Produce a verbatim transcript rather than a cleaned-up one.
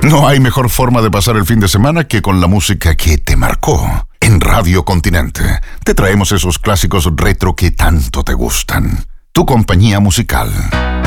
No hay mejor forma de pasar el fin de semana que con la música que te marcó. En Radio Continente te traemos esos clásicos retro que tanto te gustan. Tu compañía musical.